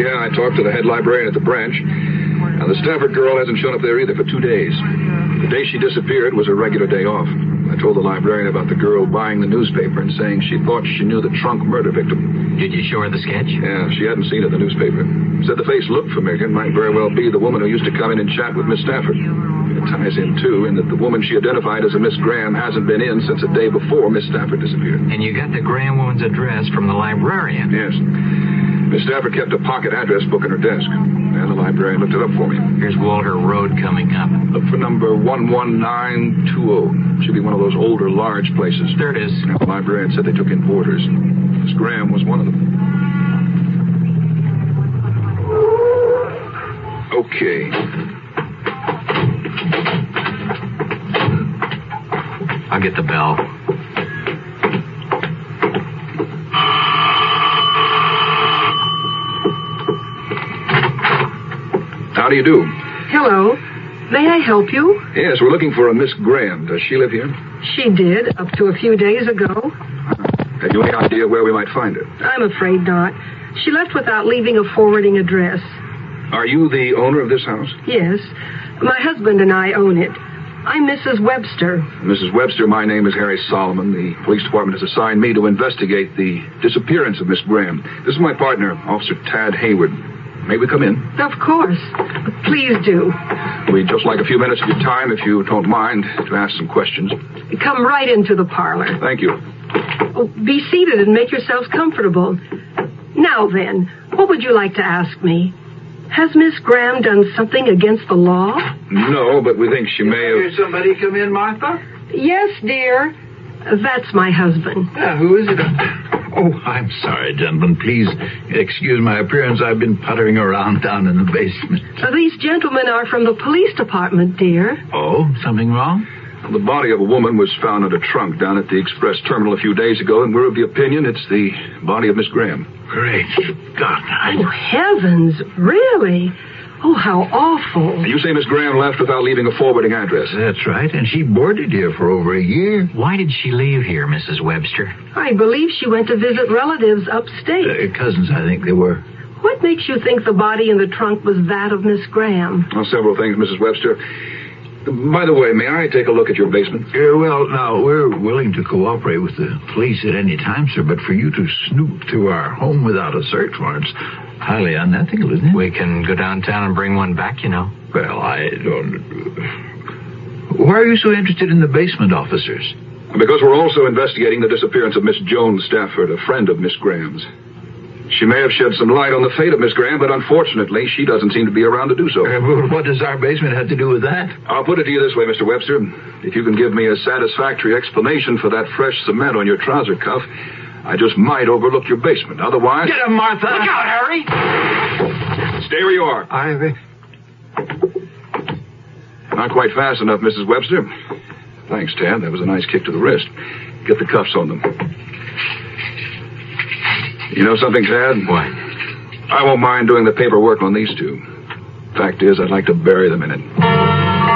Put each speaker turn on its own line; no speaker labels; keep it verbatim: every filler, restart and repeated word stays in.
Yeah, I talked to the head librarian at the branch. Now, the Stafford girl hasn't shown up there either for two days. The day she disappeared was her regular day off. I told the librarian about the girl buying the newspaper and saying she thought she knew the trunk murder victim.
Did you show her the sketch?
Yeah, she hadn't seen it in the newspaper. Said the face looked familiar. Might very well be the woman who used to come in and chat with Miss Stafford. It ties in, too, in that the woman she identified as a Miss Graham hasn't been in since the day before Miss Stafford disappeared.
And you got the Graham woman's address from the librarian?
Yes. Miss Stafford kept a pocket address book in her desk. And the librarian looked it up for me.
Here's Walter Road coming up.
Look for number one one nine two zero. Should be one of those older, large places.
There it is.
And the librarian said they took in boarders. Miss Graham was one of them. Okay.
I'll get the bell.
How do you do?
Hello. May I help you?
Yes, we're looking for a Miss Graham. Does she live here?
She did, up to a few days ago.
Have you any idea where we might find her?
I'm afraid not. She left without leaving a forwarding address.
Are you the owner of this house?
Yes. My husband and I own it. I'm Missus Webster.
Missus Webster, my name is Harry Solomon. The police department has assigned me to investigate the disappearance of Miss Graham. This is my partner, Officer Tad Hayward. May we come in?
Of course. Please do.
We'd just like a few minutes of your time, if you don't mind, to ask some questions.
Come right into the parlor.
Thank you.
Oh, be seated and make yourselves comfortable. Now then, what would you like to ask me? Has Miss Graham done something against the law?
No, but we think she may have...
Hear somebody come in, Martha?
Yes, dear. That's my husband.
Yeah, who is it? Oh, I'm sorry, gentlemen. Please excuse my appearance. I've been puttering around down in the basement.
Uh, these gentlemen are from the police department, dear.
Oh, something wrong?
The body of a woman was found in a trunk down at the express terminal a few days ago, and we're of the opinion it's the body of Miss Graham.
Great God. I...
Oh, heavens, really? Oh, how awful.
You say Miss Graham left without leaving a forwarding address?
That's right, and she boarded here for over a year.
Why did she leave here, Missus Webster?
I believe she went to visit relatives upstate.
Uh, cousins, I think they were.
What makes you think the body in the trunk was that of Miss Graham?
Well, several things, Missus Webster. By the way, may I take a look at your basement?
Uh, well, now, we're willing to cooperate with the police at any time, sir, but for you to snoop through our home without a search warrant's highly unethical, isn't it?
We can go downtown and bring one back, you know.
Well, I don't... Why are you so interested in the basement, officers?
Because we're also investigating the disappearance of Miss Joan Stafford, a friend of Miss Graham's. She may have shed some light on the fate of Miss Graham, but unfortunately, she doesn't seem to be around to do so.
Uh, well, what does our basement have to do with that?
I'll put it to you this way, Mister Webster. If you can give me a satisfactory explanation for that fresh cement on your trouser cuff, I just might overlook your basement. Otherwise...
Get him, Martha!
Look out, Harry!
Stay where you are.
I...
Not quite fast enough, Missus Webster. Thanks, Tad. That was a nice kick to the wrist. Get the cuffs on them. You know something, Tad?
What?
I won't mind doing the paperwork on these two. Fact is, I'd like to bury them in it.